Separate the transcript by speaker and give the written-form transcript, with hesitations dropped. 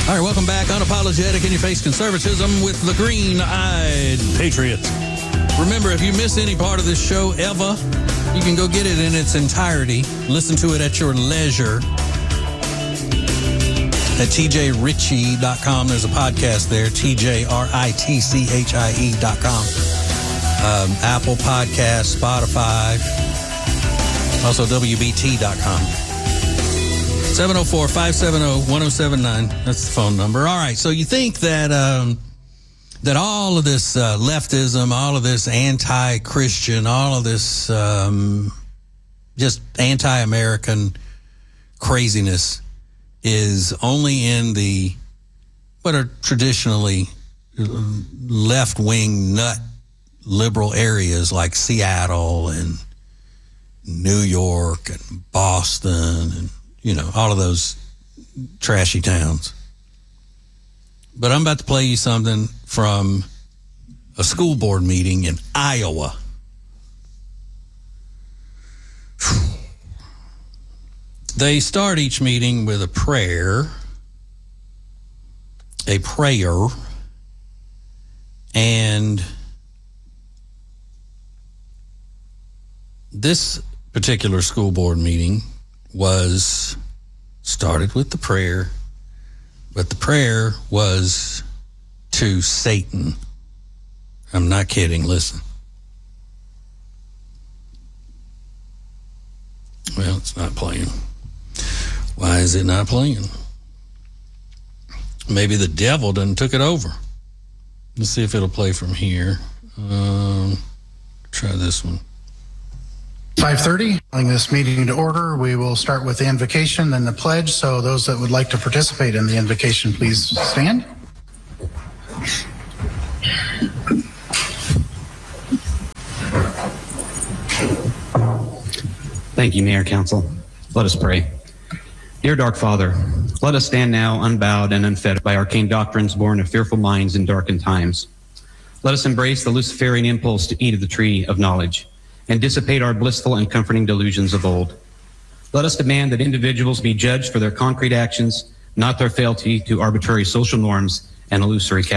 Speaker 1: All right, welcome back. Unapologetic in your face conservatism with the green-eyed patriots. Remember, if you miss any part of this show ever, you can go get it in its entirety. Listen to it at your leisure at tjritchie.com. There's a podcast there, tjritchie.com. Apple Podcasts, Spotify, also WBT.com. 704-570-1079. That's the phone number. All right, so you think that that all of this leftism, all of this anti-Christian, all of this just anti-American craziness is only in the what are traditionally left-wing nut liberal areas like Seattle and New York and Boston and, you know, all of those trashy towns. But I'm about to play you something from a school board meeting in Iowa. They start each meeting with a prayer, and this particular school board meeting was started with the prayer, but the prayer was to Satan. I'm not kidding. Listen. Well, it's not playing. Why is it not playing? Maybe the devil done took it over. Let's see if it'll play from here. Try this one.
Speaker 2: 5:30, calling this meeting to order. We will start with the invocation, then the pledge. So those that would like to participate in the invocation, please stand.
Speaker 3: Thank you, Mayor, Council. Let us pray. Dear Dark Father, let us stand now unbowed and unfettered by arcane doctrines born of fearful minds in darkened times. Let us embrace the Luciferian impulse to eat of the tree of knowledge and dissipate our blissful and comforting delusions of old. Let us demand that individuals be judged for their concrete actions, not their fealty to arbitrary social norms and illusory